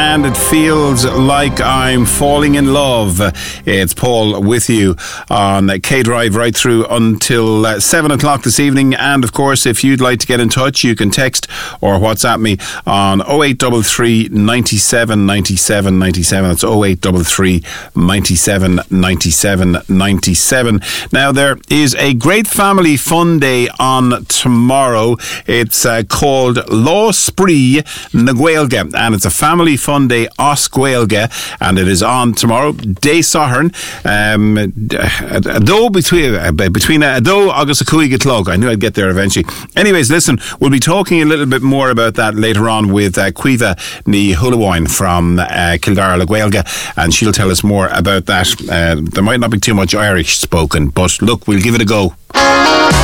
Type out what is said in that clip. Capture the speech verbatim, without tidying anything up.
and it feels like I'm falling in love. It's Paul with you on K-Drive right through until uh, seven o'clock this evening. And of course, if you'd like to get in touch, you can text or WhatsApp me on oh eight three three, ninety-seven, ninety-seven, ninety-seven. That's oh eight three three, ninety-seven, ninety-seven, ninety-seven. Now, there is a great family fun day on tomorrow. It's uh, called Lá Spree na Gaeilge, and it's a family fun day os Gaeilge, and it is on tomorrow. Day Sohern, um, a do between uh, between a do agus a Cuig Clog. I knew I'd get there eventually. Anyways, listen, we'll be talking a little bit more about that later on with uh, Cuiva ní Hulawain from uh, Kildare la Gaeilge, and she'll tell us more about that. Uh, there might not be too much Irish spoken, but look, we'll give it a go.